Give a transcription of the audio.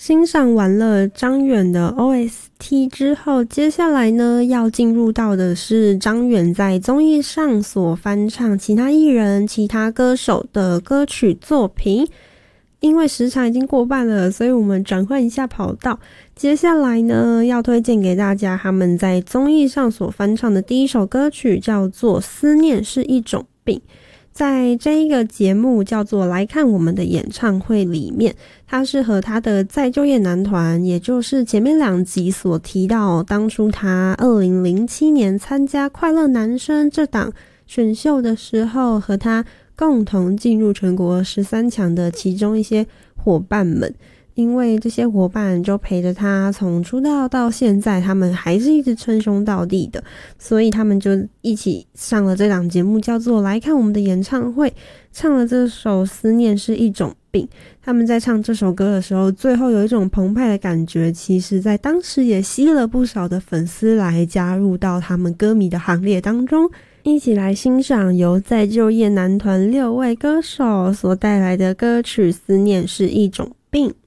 欣赏完了张远的 OST 之后，接下来呢要进入到的是张远在综艺上所翻唱其他艺人、其他歌手的歌曲作品。因为时长已经过半了，所以我们转换一下跑道。接下来呢要推荐给大家他们在综艺上所翻唱的第一首歌曲，叫做《思念是一种病》。在这一个节目叫做来看我们的演唱会里面，他是和他的再就业男团，也就是前面2集所提到，当初他2007年参加快乐男声这档选秀的时候，和他共同进入全国13强的其中一些伙伴们。因为这些伙伴就陪着他从出道到现在，他们还是一直称兄道弟的，所以他们就一起上了这档节目，叫做来看我们的演唱会，唱了这首《思念是一种病》。他们在唱这首歌的时候，最后有一种澎湃的感觉，其实在当时也吸了不少的粉丝来加入到他们歌迷的行列当中。一起来欣赏由再就业男团6位歌手所带来的歌曲《思念是一种病》。